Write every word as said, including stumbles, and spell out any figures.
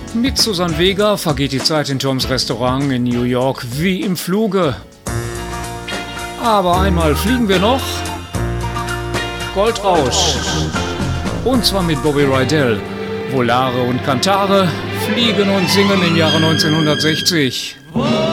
Mit Susanne Vega vergeht die Zeit in Toms Restaurant in New York wie im Fluge. Aber einmal fliegen wir noch. Goldrausch. Und zwar mit Bobby Rydell. Volare und Cantare fliegen und singen im Jahre neunzehnhundertsechzig.